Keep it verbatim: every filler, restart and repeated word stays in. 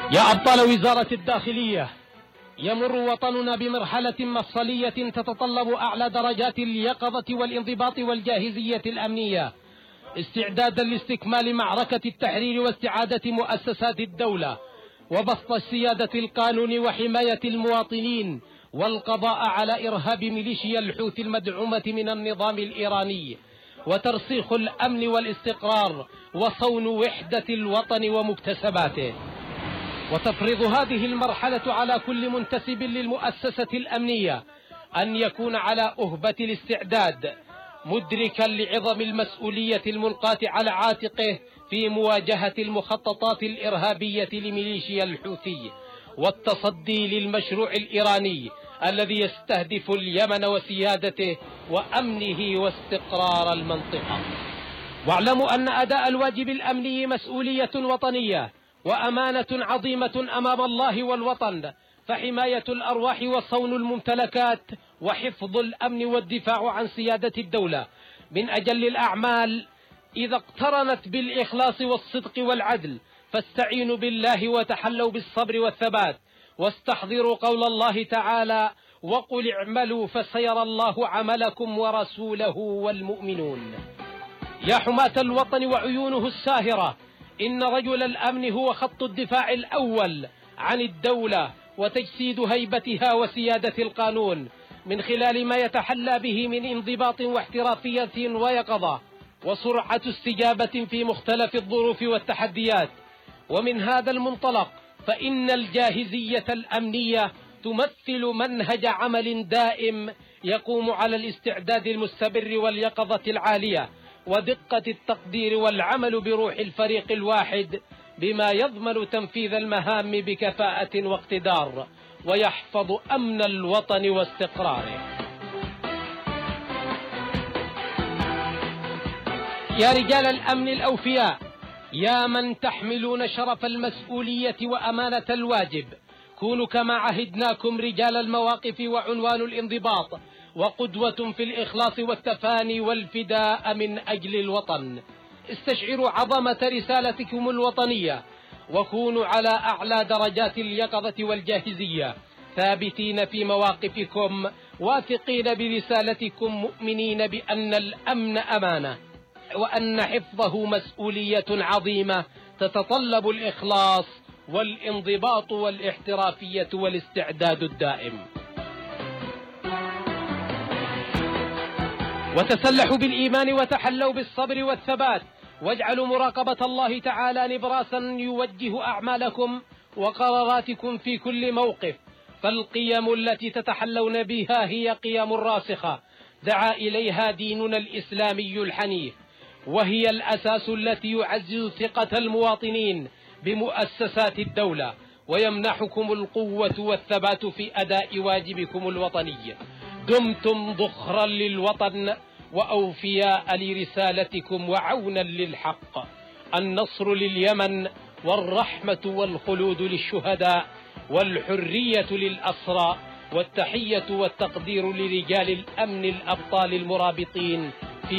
يا أبطال وزارة الداخلية، يمر وطننا بمرحلة مفصلية تتطلب أعلى درجات اليقظة والانضباط والجاهزية الأمنية، استعدادا لاستكمال معركة التحرير واستعادة مؤسسات الدولة وبسط السيادة القانون وحماية المواطنين والقضاء على إرهاب ميليشيا الحوثي المدعومة من النظام الإيراني، وترسيخ الأمن والاستقرار وصون وحدة الوطن ومكتسباته. وتفرض هذه المرحلة على كل منتسب للمؤسسة الأمنية أن يكون على أهبة الاستعداد، مدركا لعظم المسؤولية الملقاة على عاتقه في مواجهة المخططات الإرهابية لميليشيا الحوثي والتصدي للمشروع الإيراني الذي يستهدف اليمن وسيادته وأمنه واستقرار المنطقة. واعلموا أن أداء الواجب الأمني مسؤولية وطنية وأمانة عظيمة أمام الله والوطن، فحماية الأرواح وصون الممتلكات وحفظ الأمن والدفاع عن سيادة الدولة من أجل الأعمال إذا اقترنت بالإخلاص والصدق والعدل، فاستعينوا بالله وتحلوا بالصبر والثبات، واستحضروا قول الله تعالى: وقل اعملوا فسيرى الله عملكم ورسوله والمؤمنون. يا حماة الوطن وعيونه الساهرة، إن رجل الأمن هو خط الدفاع الأول عن الدولة وتجسيد هيبتها وسيادة القانون من خلال ما يتحلى به من انضباط واحترافية ويقظة وسرعة استجابة في مختلف الظروف والتحديات. ومن هذا المنطلق فإن الجاهزية الأمنية تمثل منهج عمل دائم يقوم على الاستعداد المستمر واليقظة العالية ودقة التقدير والعمل بروح الفريق الواحد، بما يضمن تنفيذ المهام بكفاءة واقتدار ويحفظ أمن الوطن واستقراره. يا رجال الأمن الأوفياء، يا من تحملون شرف المسؤولية وأمانة الواجب، كونوا كما عهدناكم رجال المواقف وعنوان الانضباط، وقدوة في الإخلاص والتفاني والفداء من أجل الوطن. استشعروا عظمة رسالتكم الوطنية، وكونوا على أعلى درجات اليقظة والجاهزية، ثابتين في مواقفكم، واثقين برسالتكم، مؤمنين بأن الأمن أمانة، وأن حفظه مسؤولية عظيمة تتطلب الإخلاص والانضباط والاحترافية والاستعداد الدائم. وتسلحوا بالإيمان وتحلوا بالصبر والثبات، واجعلوا مراقبة الله تعالى نبراسا يوجه أعمالكم وقراراتكم في كل موقف، فالقيم التي تتحلون بها هي قيم راسخة دعا إليها ديننا الإسلامي الحنيف، وهي الأساس التي يعزز ثقة المواطنين بمؤسسات الدولة ويمنحكم القوة والثبات في أداء واجبكم الوطني. دمتم ذخرا للوطن وأوفياء لرسالتكم وعونا للحق. النصر لليمن، والرحمة والخلود للشهداء، والحرية للأسرى، والتحية والتقدير لرجال الأمن الأبطال المرابطين